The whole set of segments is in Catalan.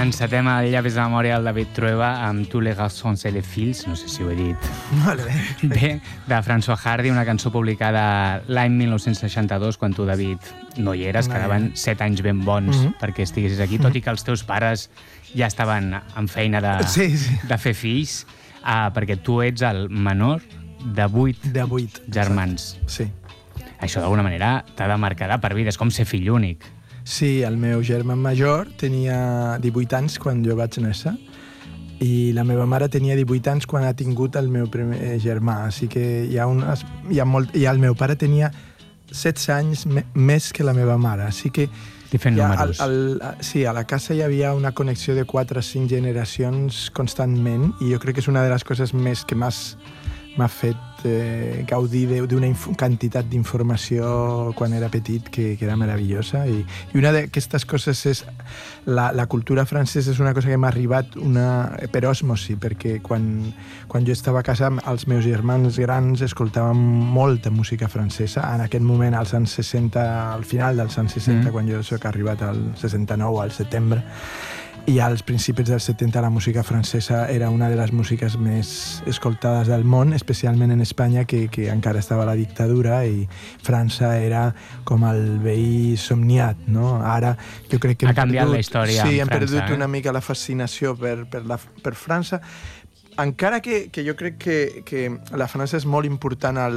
Encetem el llavis de memòria del David Trueba amb Tous les garçons et les filles, no sé si ho he dit molt bé, de François Hardy, una cançó publicada l'any 1962, quan tu, David, no hi eres, quedaven 7 anys ben bons perquè estiguessis aquí, tot i que els teus pares ja estaven en feina de fer fills, perquè tu ets el menor de 8 germans. Sí. Això d'alguna manera t'ha de marcar per vida, és com ser fill únic. Sí, el meu germà major tenia 18 anys quan jo vaig néixer i la meva mare tenia 18 anys quan ha tingut el meu primer germà, així que el meu pare tenia 16 anys més que la meva mare, així que sí, a la casa hi havia una connexió de 4 o 5 generacions constantment i jo crec que és una de les coses més que m'ha fet gaudir d'una quantitat d'informació quan era petit que era meravellosa i una d'aquestes coses és la cultura francesa, és una cosa que m'ha arribat per osmosi, perquè quan jo estava a casa els meus germans grans escoltaven molta música francesa, en aquest moment als anys 60, al final dels anys 60, quan jo soc arribat al 69, al setembre, i als principis dels 70 la música francesa era una de les músiques més escoltades del món, especialment en Espanya, que encara estava la dictadura i França era com el veí somniat, no? Ara jo crec que ha canviat la història en França. Sí, hem perdut una mica la fascinació per França, encara que jo crec que la França és molt important a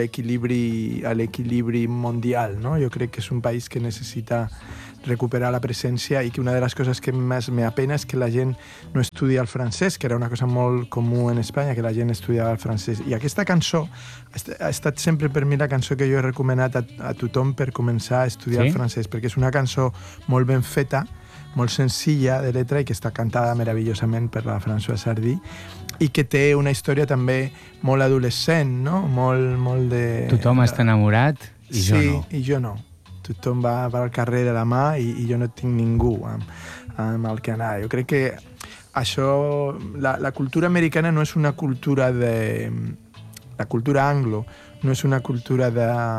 l'equilibri mundial, no? Jo crec que és un país que necessita recuperar la presència i que una de les coses que més m'apena és que la gent no estudia el francès, que era una cosa molt comú en Espanya, que la gent estudiava el francès. I aquesta cançó ha estat sempre per mi la cançó que jo he recomanat a tothom per començar a estudiar el francès, perquè és una cançó molt ben feta, molt senzilla de letra i que està cantada meravellosament per la Françoise Hardy i que té una història també molt adolescent, no? Molt de... Tothom està enamorat i jo no. Sí, i jo no. Tothom va al carrer de la mà i jo no tinc ningú amb el que anar. Jo crec que això... La cultura americana no és una cultura de... La cultura anglo no és una cultura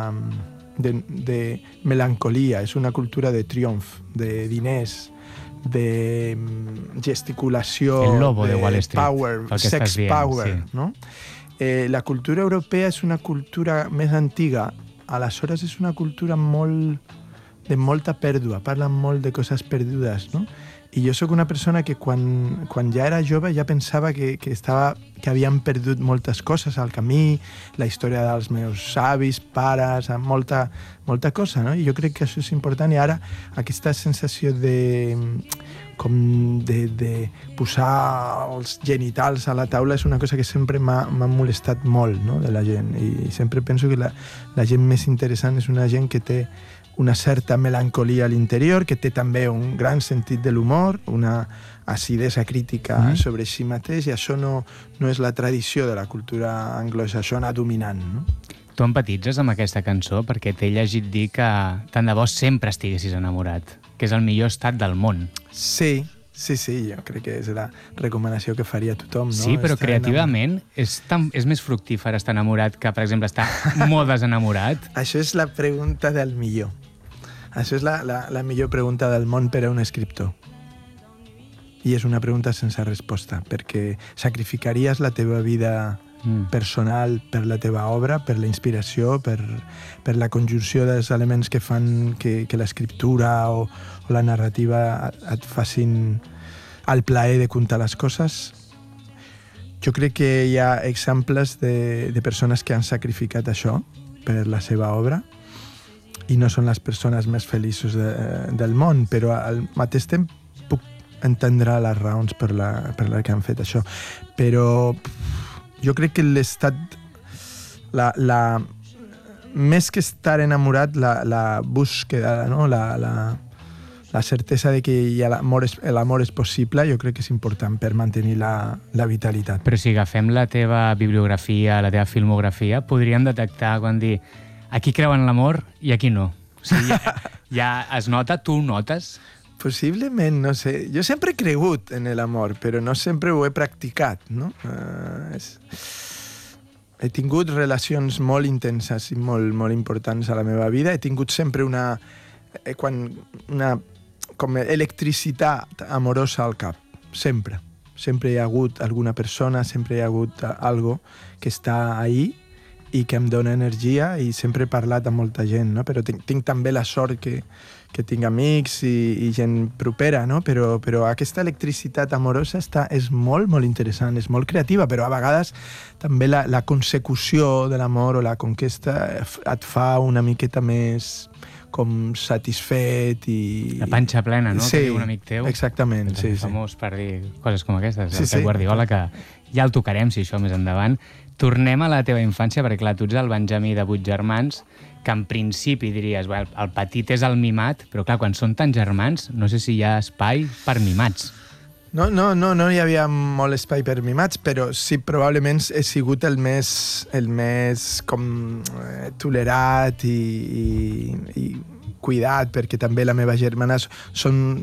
de melancolia, és una cultura de triomf, de diners, de gesticulació, el lobo de Wall Street, power, sex power, sí. No? La cultura europea és una cultura més antiga, aleshores és una cultura de molta pèrdua, parlen molt de coses perdudes, no? I jo sóc una persona que quan ja era jove ja pensava que havien perdut moltes coses al camí, la història dels meus avis, pares, molta cosa, no? I jo crec que això és important i ara aquesta sensació de posar els genitals a la taula és una cosa que sempre m'ha molestat molt, no? De la gent, i sempre penso que la gent més interessant és una gent que té una certa melancolia a l'interior, que té també un gran sentit de l'humor, una acidesa crítica sobre si mateix, i això no és la tradició de la cultura anglosaxona dominant, no? Tu empatitzes amb aquesta cançó perquè t'he llegit dir que tant de bo sempre estiguessis enamorat, que és el millor estat del món. Sí, jo crec que és la recomanació que faria tothom, no? Sí, però creativament és més fructífer estar enamorat que, per exemple, estar molt desenamorat. Això és la pregunta del millor. Això és la millor pregunta del món per a un escriptor. I és una pregunta sense resposta, perquè sacrificaries la teva vida personal per la teva obra, per la inspiració, per la conjunció dels elements que fan que l'escriptura o la narrativa et facin el plaer de contar les coses. Jo crec que hi ha exemples de persones que han sacrificat això per la seva obra i no són les persones més feliços del món, però al mateix temps puc entendre les raons per la que han fet això. Però jo crec que l'estat... Més que estar enamorat, la búsqueda, no? La certesa de que l'amor és possible, jo crec que és important per mantenir la vitalitat. Però si agafem la teva bibliografia, la teva filmografia, podríem detectar quan dir aquí creuen l'amor i aquí no. O sigui, ja es nota, tu ho notes? Possiblement, no sé. Jo sempre he cregut en l'amor, però no sempre ho he practicat, no? He tingut relacions molt intenses i molt importants a la meva vida. He tingut sempre una com electricitat amorosa al cap, sempre. Sempre hi ha hagut alguna persona, sempre hi ha hagut algo que està ahí i que em dona energia, i sempre he parlat amb molta gent, no? Però tinc també la sort que tinc amics i gent propera, no? Però aquesta electricitat amorosa és molt, molt interessant, és molt creativa, però a vegades també la consecució de l'amor o la conquesta et fa una miqueta més com satisfet i... La panxa plena, no? Sí, que diu un amic teu. Exactament, sí. Famós per dir coses com aquestes, sí, el Pep Guardiola, que ja el tocarem, si això més endavant. Tornem a la teva infància, perquè clar, tu ets el Benjamí de 8 germans, que en principi diries, well, el petit és el mimat, però clar, quan són tants germans, no sé si hi ha espai per mimats. No hi havia molt espai per mimats, però sí, probablement he sigut el més com tolerat i cuidat, perquè també la meva germana som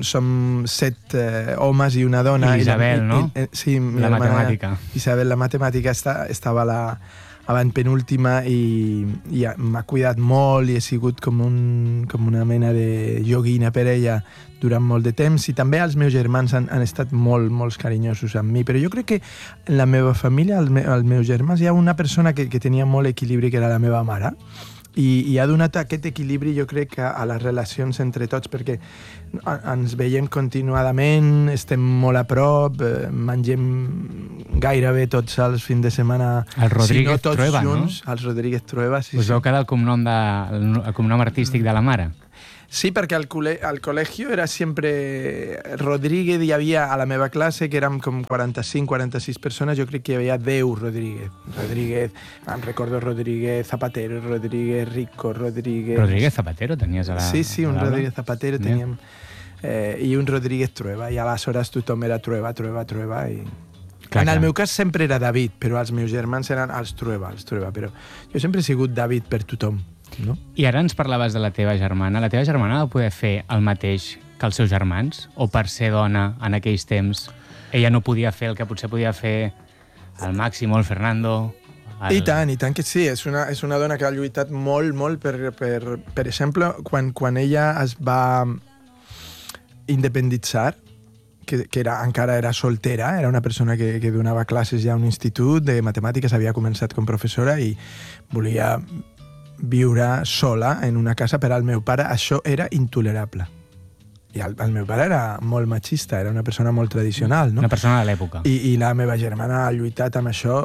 7 homes i una dona. I Isabel, no? Sí, la matemàtica. Isabel, la matemàtica, estava abans penúltima i m'ha cuidat molt i he sigut com una mena de joguina per ella durant molt de temps, i també els meus germans han estat molt carinyosos amb mi, però jo crec que en la meva família, els meus germans, hi ha una persona que tenia molt equilibri, que era la meva mare, i ha donat aquest equilibri, jo crec, a les relacions entre tots, perquè ens veiem continuadament, estem molt a prop, mengem gairebé tots els fins de setmana, el Rodríguez, si no tots Trueba, junts, no? Els Rodríguez Trueba, sí. Us veu quedar el cognom artístic de la mare? Sí, perquè al col·legi era sempre Rodríguez, hi havia a la meva classe, que érem com 45-46 persones, jo crec que hi havia 10 Rodríguez, em recordo Rodríguez Zapatero, Rodríguez Rico, Rodríguez Zapatero tenies a la... Sí, un Rodríguez Zapatero teníem, i un Rodríguez Trueba, i aleshores tothom era Trueba, i... En el meu cas sempre era David, però els meus germans eren els Trueba, però jo sempre he sigut David per tothom. No? I ara ens parlaves de la teva germana. La teva germana va poder fer el mateix que els seus germans? O per ser dona en aquells temps ella no podia fer el que potser podia fer el Máximo, el Fernando... I tant que sí. És una dona que ha lluitat molt per exemple, quan ella es va independitzar, que encara era soltera, era una persona que donava classes ja a un institut de matemàtiques, havia començat com professora i volia viure sola en una casa. Per al meu pare això era intolerable. I el meu pare era molt machista, era una persona molt tradicional, no? Una persona de l'època. I la meva germana ha lluitat amb això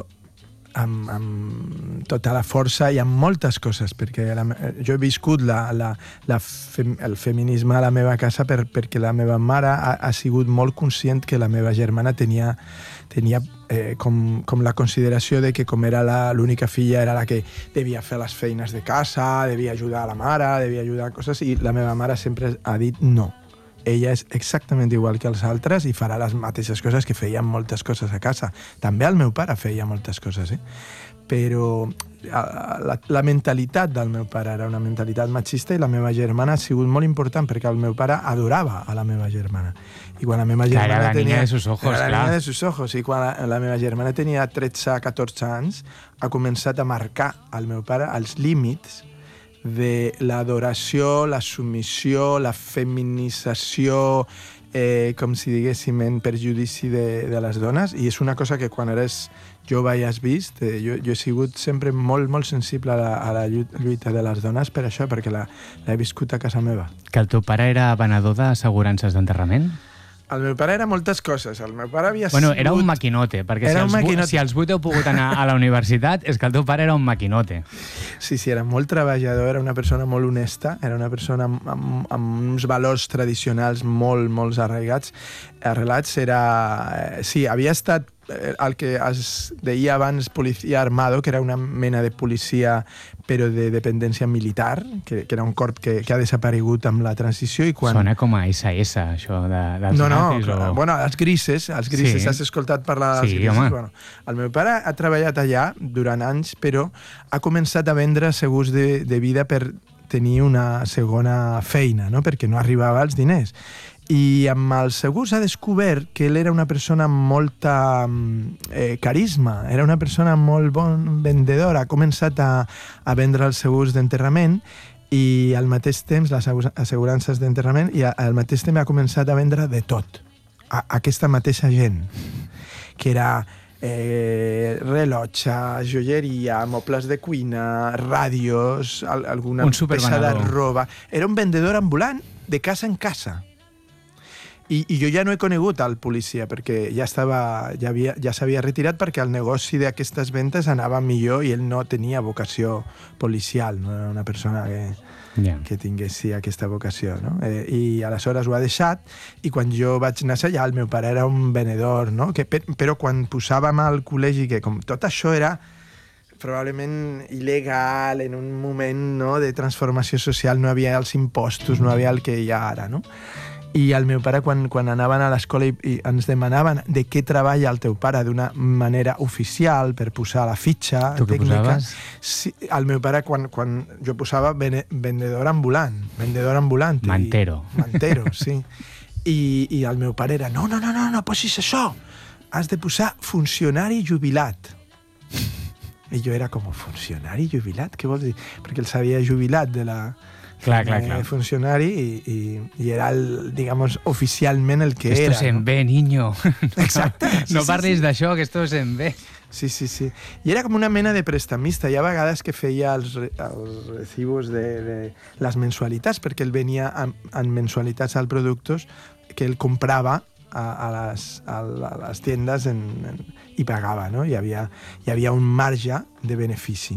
amb tota la força i amb moltes coses, perquè jo he viscut el feminisme a la meva casa perquè la meva mare ha sigut molt conscient que la meva germana tenia com la consideració de que com era l'única filla era la que devia fer les feines de casa, devia ajudar a la mare, devia ajudar a coses, i la meva mare sempre ha dit no. Ella és exactament igual que els altres i farà les mateixes coses, que feien moltes coses a casa. També el meu pare feia moltes coses, però la mentalitat del meu pare era una mentalitat machista, i la meva germana ha sigut molt important perquè el meu pare adorava a la meva germana. I quan la meva germana era la niña de sus ojos, era la niña de sus ojos, i quan la meva germana tenia 13-14 anys ha començat a marcar al meu pare els límits de l'adoració, la submissió, la feminització, com si diguéssim, en perjudici de les dones, i és una cosa que quan eres jove i has vist. Jo he sigut sempre molt sensible a la lluita de les dones per això, perquè l'he viscut a casa meva. Que el teu pare era venedor d'assegurances d'enterrament? El meu pare era moltes coses. El meu pare havia sigut... Era un maquinote, perquè si els 8 heu pogut anar a la universitat és que el teu pare era un maquinote. Sí, era molt treballador, era una persona molt honesta, era una persona amb uns valors tradicionals molt arraigats. Sí, havia estat el que es deia abans policia armado, que era una mena de policia però de dependència militar, que era un corp que ha desaparegut amb la transició. Sona com a SS, això dels nazis. Bueno, els grises, sí. Has escoltat parlar dels grises? Home. Bueno, el meu pare ha treballat allà durant anys, però ha començat a vendre segurs de vida per tenir una segona feina, no? Perquè no arribava als diners. I amb els segurs ha descobert que ell era una persona amb molta carisma, era una persona molt bon vendedora. Ha començat a vendre els segurs d'enterrament I al mateix temps, les assegurances d'enterrament, i al mateix temps ha començat a vendre de tot. Aquesta mateixa gent, que era rellotge, joieria, mobles de cuina, ràdios, alguna peça de roba. Era un vendedor ambulant de casa en casa. I jo ja no he conegut al policia perquè ja s'havia retirat perquè el negoci d'aquestes ventes anava millor i ell no tenia vocació policial, no era una persona que tingués aquesta vocació, no? I aleshores ho ha deixat i quan jo vaig anar allà el meu pare era un venedor, no? Però quan posàvem al col·legi que com tot això era probablement il·legal en un moment, no, de transformació social, no havia els impostos, no havia el que hi ha ara, no? I el meu pare, quan anaven a l'escola i ens demanaven de què treballa el teu pare d'una manera oficial per posar la fitxa tu tècnica... Sí, el meu pare, quan jo posava vendedor ambulant. Mantero. Mantero, sí. I el meu pare era, no posis això, has de posar funcionari jubilat. I jo era com, funcionari jubilat? Què vols dir? Perquè el s'havia jubilat de la... Clar. Funcionari i era, digamos, oficialment el que era. Esto se en ve, niño. Exacte. No parlis d'això, que esto se en ve. Sí. I era com una mena de prestamista. Hi ha vegades que feia els recibos de les mensualitats, perquè ell venia en mensualitats al productes que ell comprava a les tiendes i pagava, no? Hi havia un marge de benefici.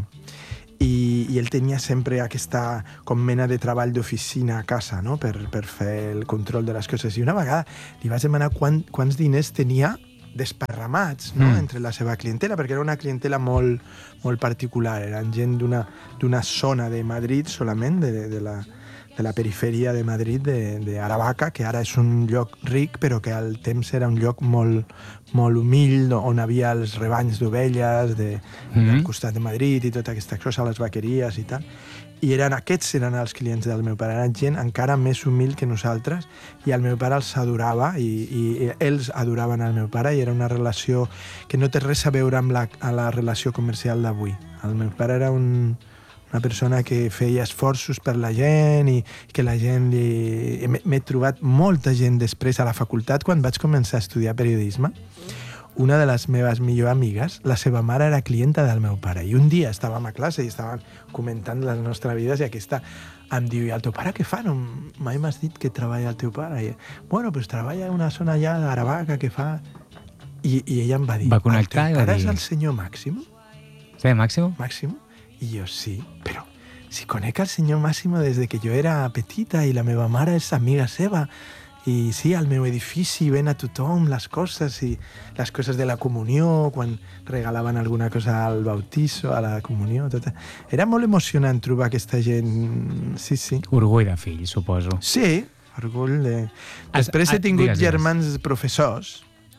I ell tenia sempre aquesta com mena de treball d'oficina a casa, no? per fer el control de les coses. I una vegada li vaig demanar quants diners tenia desparramats, no? Entre la seva clientela, perquè era una clientela molt, molt particular. Eren gent d'una zona de Madrid solament, de la perifèria de Madrid, de Aravaca, que ara és un lloc ric, però que al temps era un lloc molt, molt humil, on havia els rebanys d'ovelles al costat de Madrid i tota aquesta cosa, les vaqueries i tal. I aquests eren els clients del meu pare. Eren gent encara més humil que nosaltres i el meu pare els adorava i ells adoraven el meu pare i era una relació que no té res a veure amb la relació comercial d'avui. El meu pare era una persona que feia esforços per la gent i que la gent m'he trobat molta gent després a la facultat quan vaig començar a estudiar periodisme. Una de les meves millors amigues, la seva mare era clienta del meu pare i un dia estàvem a classe i estàvem comentant les nostres vides i aquesta em diu, i el teu pare què fa? No, mai m'has dit que treballa el teu pare. I, bueno, pues treballa en una zona allà d'Aravaca que fa... I ella em va dir, va connectar, el teu pare és el senyor Máximo? Sí, Máximo? Máximo? I jo, sí, però si conec el senyor Máximo des que jo era petita i la meva mare és amiga seva i sí, al meu edifici ven a tothom les coses i les coses de la comunió, quan regalaven alguna cosa al bautizo, a la comunió, tot. Era molt emocionant trobar aquesta gent, sí. Orgull de fill, suposo. Sí, orgull de... Després he tingut germans professors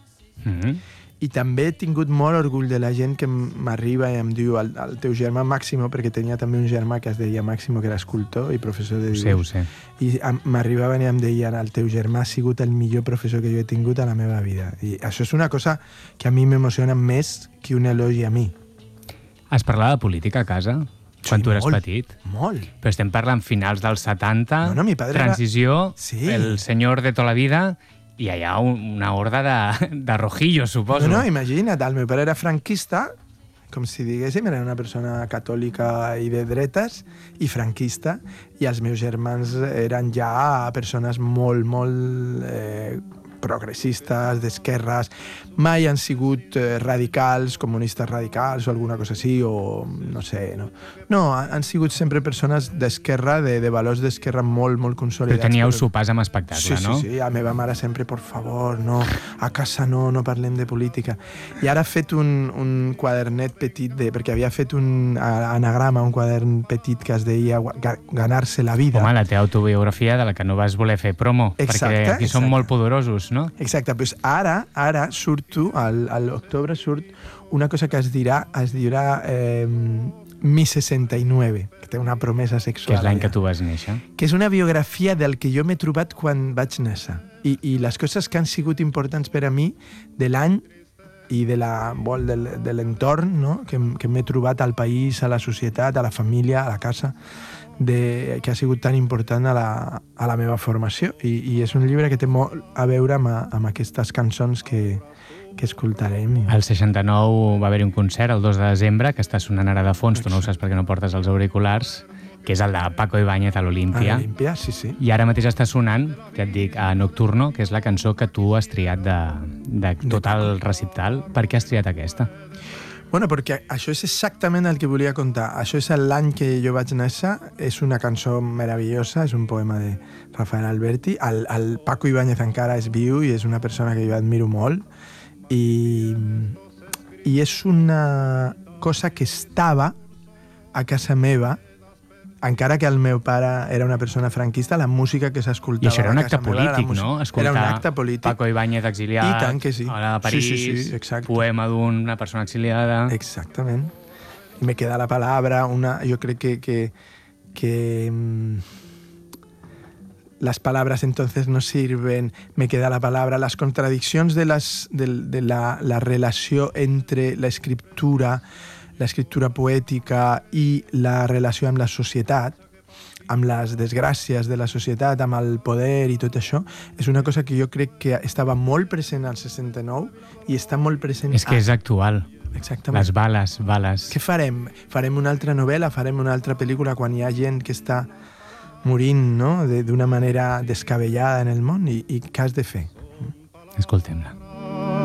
i també he tingut molt orgull de la gent que m'arriba i em diu el teu germà Máximo, perquè tenia també un germà que es deia Máximo, que era escultor i professor de dibuix. Ho sé. I m'arribaven i em deien el teu germà ha sigut el millor professor que jo he tingut a la meva vida. I això és una cosa que a mi m'emociona més que un elogi a mi. Has parlat de política a casa? Quan tu eres petit? Molt. Però estem parlant finals dels 70, mi padre transició, Sí. el senyor de tota la vida... I hi ha una horda de rojillos, suposo. No, imagina't, el meu pare era franquista, com si diguéssim, era una persona catòlica i de dretes, i franquista, i els meus germans eren ja persones molt, molt progressistes, d'esquerres, mai han sigut radicals, comunistes radicals o alguna cosa així, o no sé, no. No, han sigut sempre persones d'esquerra, de valors d'esquerra molt, molt consolidats. Però teníeu sopars amb espectacle, no? Sí, la meva mare sempre, por favor, no, a casa no parlem de política. I ara ha fet un quadernet petit, perquè havia fet un anagrama, un quadern petit que es deia Ganarse la vida. Home, la teva autobiografia de la que no vas voler fer promo, perquè aquí són molt poderosos, no? Exacte, doncs ara surto, a l'octubre surt una cosa que es dirà Mi 69, que té una promesa sexual. Que és l'any que tu vas néixer. Que és una biografia del que jo m'he trobat quan vaig néixer. I les coses que han sigut importants per a mi de l'any i de l'entorn, no? que m'he trobat al país, a la societat, a la família, a la casa, que ha sigut tan important a la meva formació. I és un llibre que té molt a veure amb aquestes cançons que escoltarem. Al 69 va haver-hi un concert, el 2 de desembre, que està sonant ara de fons, tu no ho saps perquè no portes els auriculars, que és el de Paco Ibáñez a l'Olímpia. A l'Olímpia, sí. I ara mateix està sonant, ja et dic, a Nocturno, que és la cançó que tu has triat de tot el recital. Per què has triat aquesta? Bueno, perquè això és exactament el que volia contar. Això és l'any que jo vaig néixer, és una cançó meravellosa, és un poema de Rafael Alberti. El Paco Ibáñez encara és viu i és una persona que jo admiro molt. I és una cosa que estava a casa meva, encara que el meu pare era una persona franquista, la música que s'escoltava a casa meva... I això era un acte polític, no? Era un acte polític. Paco Ibáñez exiliat, I tant que sí. A París, sí, poema d'una persona exiliada... Exactament. I me queda la palabra, jo crec que las palabras entonces no sirven, me queda la palabra, las contradiccions de la relació entre l'escriptura poètica i la relació amb la societat, amb les desgràcies de la societat, amb el poder i tot això, és una cosa que jo crec que estava molt present al 69 i està molt present... És que és actual. Exactament. Les bales. Què farem? Farem una altra novel·la? Farem una altra pel·lícula quan hi ha gent que està morint, no?, d'una manera descabellada en el món? I què has de fer? Escoltem-la.